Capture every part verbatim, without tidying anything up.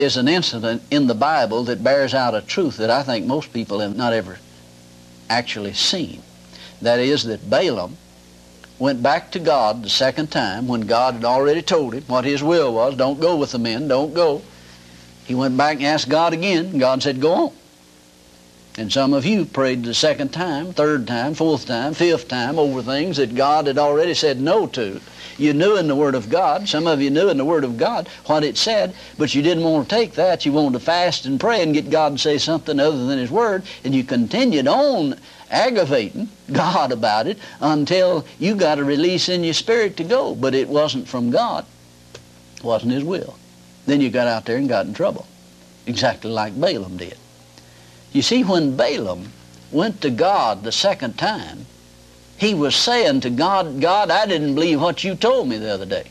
is an incident in the Bible that bears out a truth that I think most people have not ever actually seen. That is that Balaam went back to God the second time when God had already told him what his will was. Don't go with the men, don't go. He went back and asked God again, and God said, go on. And some of you prayed the second time, third time, fourth time, fifth time over things that God had already said no to. You knew in the Word of God, some of you knew in the Word of God what it said, but you didn't want to take that. You wanted to fast and pray and get God to say something other than His Word, and you continued on aggravating God about it until you got a release in your spirit to go. But it wasn't from God. It wasn't His will. Then you got out there and got in trouble, exactly like Balaam did. You see, when Balaam went to God the second time, he was saying to God, God, I didn't believe what you told me the other day.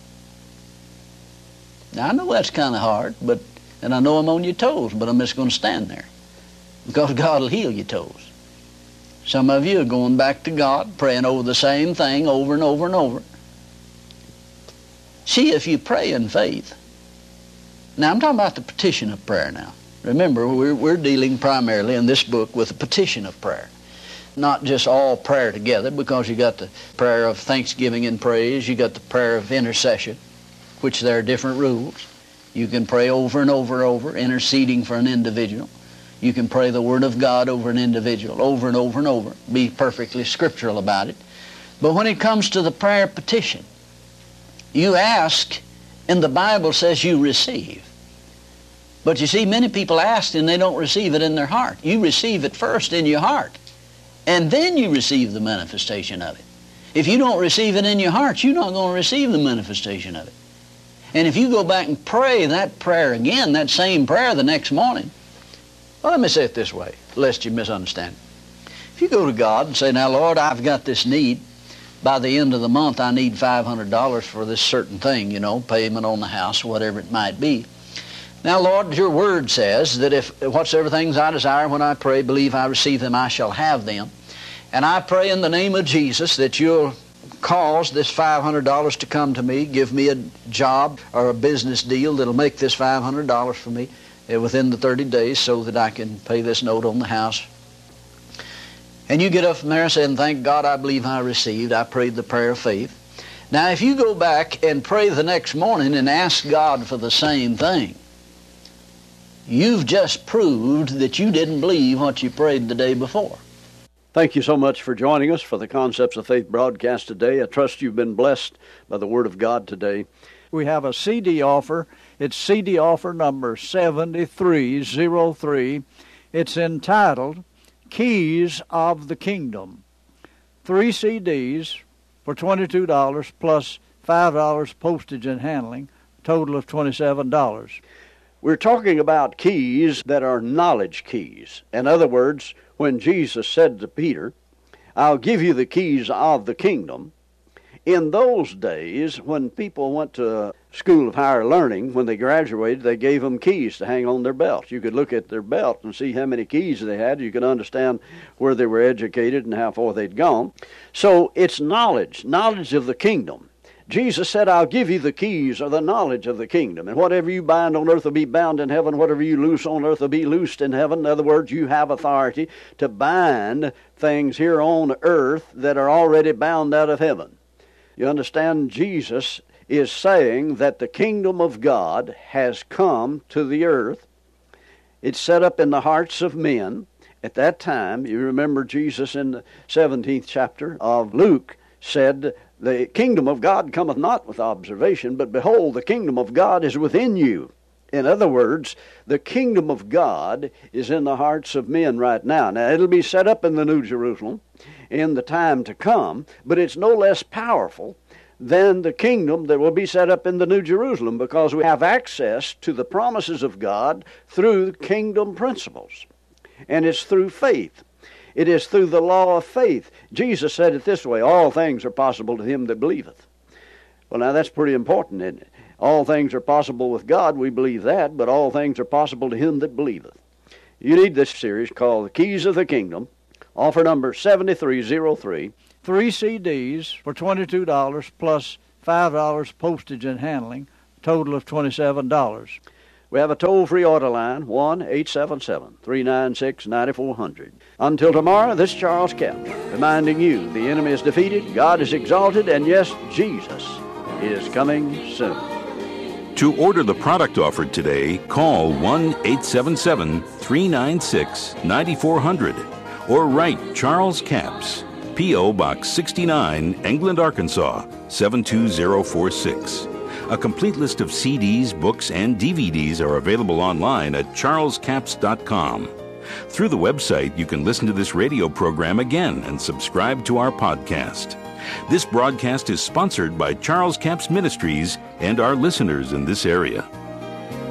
Now, I know that's kind of hard, but and I know I'm on your toes, but I'm just going to stand there because God will heal your toes. Some of you are going back to God, praying over the same thing over and over and over. See, if you pray in faith. Now, I'm talking about the petition of prayer now. Remember, we're, we're dealing primarily in this book with the petition of prayer. Not just all prayer together, because you got the prayer of thanksgiving and praise, you got the prayer of intercession, which there are different rules. You can pray over and over and over, interceding for an individual. You can pray the Word of God over an individual, over and over and over. Be perfectly scriptural about it. But when it comes to the prayer petition, you ask, and the Bible says you receive. But you see, many people ask and they don't receive it in their heart. You receive it first in your heart, and then you receive the manifestation of it. If you don't receive it in your heart, you're not going to receive the manifestation of it. And if you go back and pray that prayer again, that same prayer the next morning, well, let me say it this way, lest you misunderstand. If you go to God and say, now, Lord, I've got this need. By the end of the month, I need five hundred dollars for this certain thing, you know, payment on the house, whatever it might be. Now, Lord, your word says that if whatsoever things I desire when I pray, believe I receive them, I shall have them. And I pray in the name of Jesus that you'll cause this five hundred dollars to come to me, give me a job or a business deal that'll make this five hundred dollars for me within the thirty days so that I can pay this note on the house. And you get up from there and say, thank God I believe I received. I prayed the prayer of faith. Now, if you go back and pray the next morning and ask God for the same thing, you've just proved that you didn't believe what you prayed the day before. Thank you so much for joining us for the Concepts of Faith broadcast today. I trust you've been blessed by the Word of God today. We have a C D offer. It's C D offer number seventy-three oh three. It's entitled Keys of the Kingdom. Three C Ds for twenty-two dollars plus five dollars postage and handling, total of twenty-seven dollars. We're talking about keys that are knowledge keys. In other words, when Jesus said to Peter, I'll give you the keys of the kingdom, in those days when people went to school of higher learning, when they graduated, they gave them keys to hang on their belt. You could look at their belt and see how many keys they had. You could understand where they were educated and how far they'd gone. So it's knowledge, knowledge of the kingdom. Jesus said, I'll give you the keys or the knowledge of the kingdom. And whatever you bind on earth will be bound in heaven. Whatever you loose on earth will be loosed in heaven. In other words, you have authority to bind things here on earth that are already bound out of heaven. You understand, Jesus is saying that the kingdom of God has come to the earth. It's set up in the hearts of men. At that time, you remember Jesus in the seventeenth chapter of Luke said, the kingdom of God cometh not with observation, but behold, the kingdom of God is within you. In other words, the kingdom of God is in the hearts of men right now. Now, it'll be set up in the New Jerusalem in the time to come, but it's no less powerful than the kingdom that will be set up in the New Jerusalem, because we have access to the promises of God through kingdom principles. And it's through faith. It is through the law of faith. Jesus said it this way, all things are possible to him that believeth. Well, now that's pretty important, isn't it? All things are possible with God, we believe that, but all things are possible to him that believeth. You need this series called The Keys of the Kingdom, offer number seventy-three oh three. Three C Ds for twenty-two dollars plus five dollars postage and handling, total of twenty-seven dollars. We have a toll-free order line, one eight seven seven, three nine six, nine four zero zero. Until tomorrow, this is Charles Capps, reminding you the enemy is defeated, God is exalted, and yes, Jesus is coming soon. To order the product offered today, call one eight seven seven, three nine six, nine four zero zero or write Charles Capps, P O. Box sixty-nine, England, Arkansas, seven two zero four six. A complete list of C Ds, books, and D V Ds are available online at charles capps dot com. Through the website, you can listen to this radio program again and subscribe to our podcast. This broadcast is sponsored by Charles Capps Ministries and our listeners in this area.